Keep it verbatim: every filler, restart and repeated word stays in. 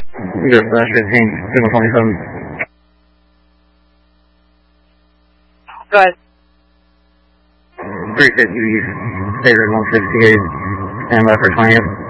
Yes, uh, fifteen, signal twenty-seven. Go ahead. three fifty, State Road one sixty-eight, stand by for twentieth.